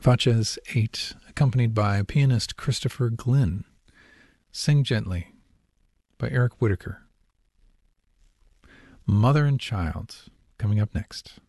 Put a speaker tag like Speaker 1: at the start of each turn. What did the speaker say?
Speaker 1: Facez 8, accompanied by pianist Christopher Glynn. Sing Gently by Eric Whitacre. Mother and Child, coming up next.